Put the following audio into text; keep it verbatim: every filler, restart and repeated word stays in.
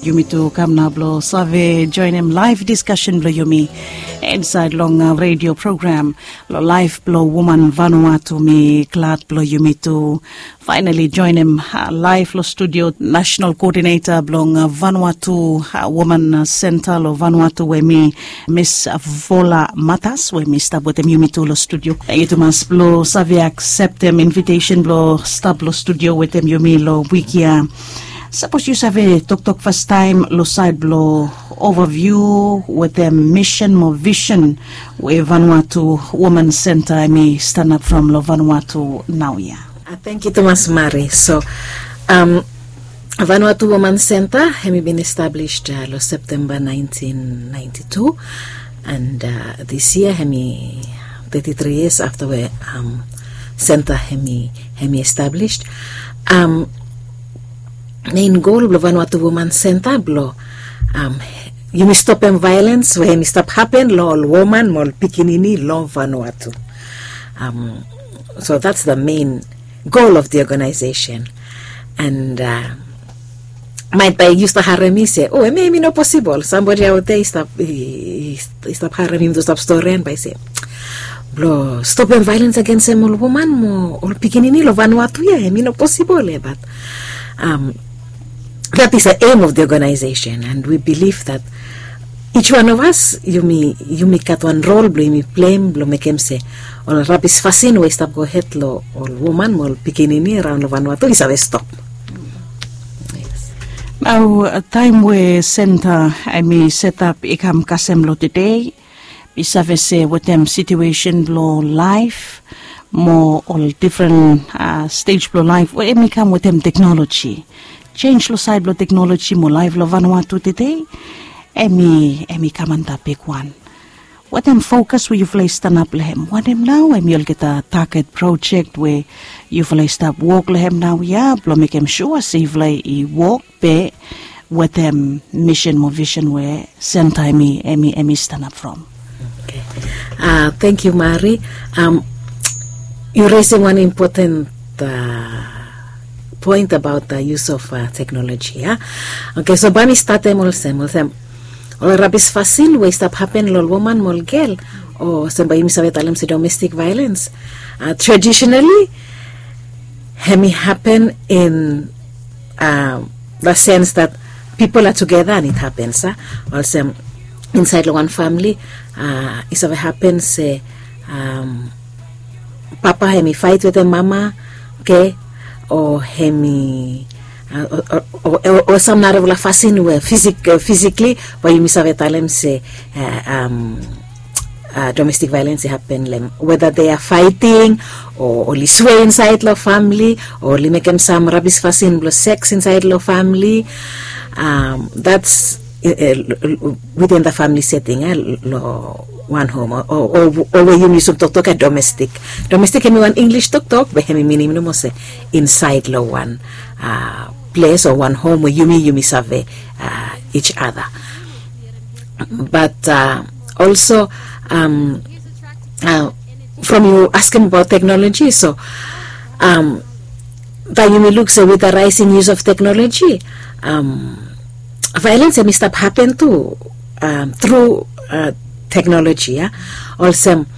Yumi to come now blow Save join him live discussion blow Yumi inside long uh, radio program lo live blow woman Vanuatu me glad blow Yumi to finally join him uh, live lo studio national coordinator blong uh, Vanuatu uh, woman uh, center lo Vanuatu we me Miss Vola Matas we me stab with him Yumi to lo studio itu mas blow Save accept him invitation blow stab lo studio with him Yumi lo wikia. Suppose you have talk talk first time lo side blow overview with the mission or vision with Vanuatu Women Center. I may stand up from lo Vanuatu now, yeah. Uh, thank you, Thomas Mari. So, um, Vanuatu Women Center has been established uh, lo September nineteen ninety-two, and uh, this year has thirty-three years after the um, center has been established. Um, main goal of Vanuatu Women Center blo um you may stop em violence when stop happen lo all woman mol pikinini lo Vanuatu. Um so that's the main goal of the organization. And uh might by used to harem say, oh, it may be not possible. Somebody out there stop stop harem to stop story and by say blo stop em violence against em all woman mo all pikinini lo Vanuatu, yeah, I mean not possible, but um that is the aim of the organization, and we believe that each one of us, you may you may cut one role, you may play, you make him say, or rabis fasin we stop go het lo or woman mol pikinini around lo Vanuatu is a stop. Yes. Now a time where center I may set up ikam kasem lo today, bisave say with them situation blow life, more all different uh, stage blow life. Where may come with them technology. Change lo side lo technology mo live lo Vanuatu today. Emi emi kamanta pick one. What them focus where you play stand up lehem. What them now? Emi you'll get a target project where you play stop walk lehem now. Yeah, blow make him sure see play e walk be with them mission mo vision where same time emi emi stand up from. Okay. Uh, thank you, Mari. Um, you're raising one important. Uh, point about the use of uh, technology, yeah? Okay, so bami starte mol sem, mol sem. O rabis facil we stop happen lol woman mol girl o sem bayi misabe talem si domestic violence. Uh, traditionally, hemi happen in uh, the sense that people are together and it happens, huh? Or sem inside one family, uh, isabe happens uh, um, papa hemi fight with the mama, okay? Or hemi uh, or, or, or, or some not of la fasin where physic, uh, physically where you miss have talem say uh, um, uh, domestic violence happen lem, whether they are fighting or only sway inside the family or only making some rabis fasin plus sex inside the family. Um, that's uh, uh, within the family setting, uh, lo, one home or or or where you use talk talk a domestic domestic hemi one English talk talk but hemi meaning no say inside lo one uh, place or one home where you me you me serve uh, each other. But uh, also um, uh, from you asking about technology, so um, that you may look say with the rising use of technology, um, violence may stop happen too um, through uh, technology, yeah? Also